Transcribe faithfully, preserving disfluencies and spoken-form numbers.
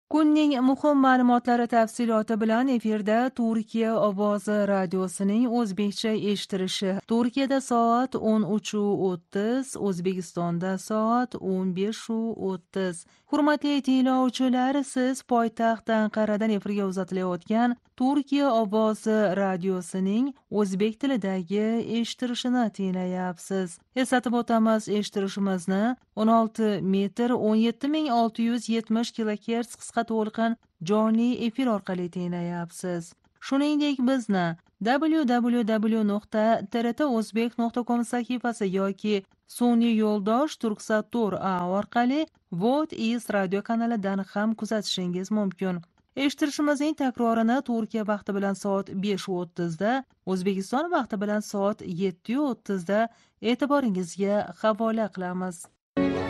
Kunning muhim ma'lumotlari tafsiloti bilan efirda Turkiya ovozi radiosining o'zbekcha eshitilishi. Turkiyada soat o'n uch o'ttiz, O'zbekistonda soat o'n besh o'ttiz. Hurmatli tinglovchilar, siz poytaxt Anqaradan efirga uzatilayotgan Turkiya ovozi radiosining o'zbek tilidagi eshitilishini tinglayapsiz. Eslatib o'tamiz, eshitilishimizni o'n olti metr o'n yetti ming olti yuz yetmish kilohertz qisqa to'lqin jonli efir orqali tinglayapsiz. Shuningdek, bizni w w w nuqta t r t o'zbek nuqta com sahifasi yoki sun'iy yo'ldosh Turksatur A orqali Vot is radio kanalidan ham kuzatishingiz mumkin. Eshitirishimizning takrorini Turkiya vaqti bilan soat besh o'ttizda, O'zbekiston vaqti bilan soat yetti o'ttizda e'tiboringizga havola qilamiz.